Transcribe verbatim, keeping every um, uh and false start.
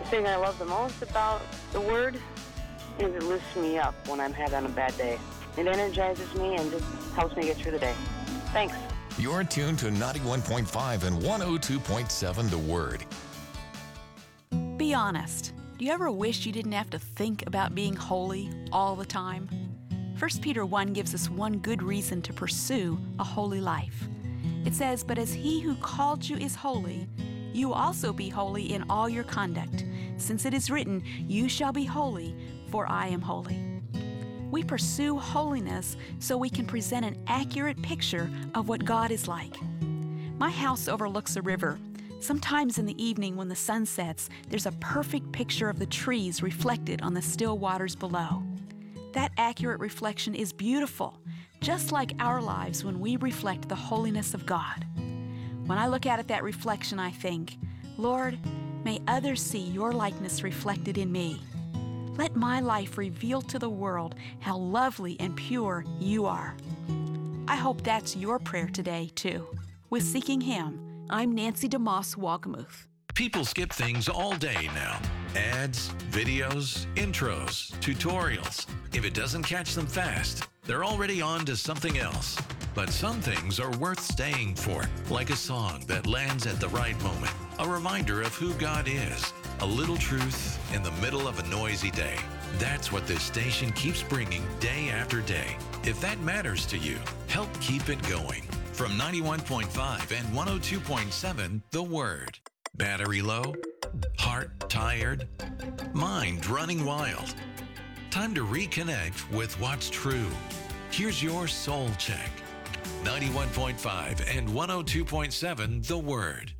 thing I love the most about the Word is it lifts me up when I'm having a bad day. It energizes me and just helps me get through the day. Thanks. You're tuned to ninety-one point five and one oh two point seven The Word. Be honest. Do you ever wish you didn't have to think about being holy all the time? First Peter one gives us one good reason to pursue a holy life. It says, "But as he who called you is holy, you also be holy in all your conduct, since it is written, 'You shall be holy, for I am holy.'" We pursue holiness so we can present an accurate picture of what God is like. My house overlooks a river. Sometimes in the evening when the sun sets, there's a perfect picture of the trees reflected on the still waters below. That accurate reflection is beautiful, just like our lives when we reflect the holiness of God. When I look out at that reflection, I think, Lord, may others see your likeness reflected in me. Let my life reveal to the world how lovely and pure you are. I hope that's your prayer today, too. With Seeking Him, I'm Nancy DeMoss Walgamuth. People skip things all day now. Ads, videos, intros, tutorials. If it doesn't catch them fast, they're already on to something else. But some things are worth staying for, like a song that lands at the right moment, a reminder of who God is, a little truth in the middle of a noisy day. That's what this station keeps bringing day after day. If that matters to you, help keep it going. From ninety-one point five and one oh two point seven, The Word. Battery low? Heart tired? Mind running wild? Time to reconnect with what's true. Here's your soul check. ninety-one point five and one oh two point seven, The Word.